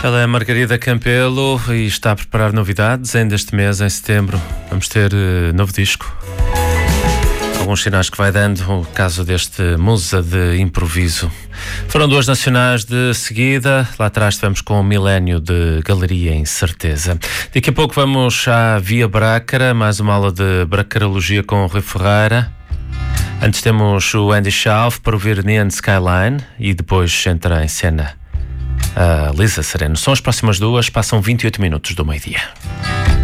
Ela é Margarida Campelo e está a preparar novidades. Ainda este mês, em setembro, vamos ter novo disco. Alguns sinais que vai dando, o caso deste Musa de Improviso. Foram duas nacionais de seguida. Lá atrás tivemos com o Milénio de Galeria Incerteza. Daqui a pouco vamos à Via Brácara, mais uma aula de bracarologia com o Rui Ferreira. Antes temos o Andy Schauf para ouvir Neon Skyline e depois entra em cena a Lisa Sereno. São as próximas duas, passam 28 minutos do meio-dia.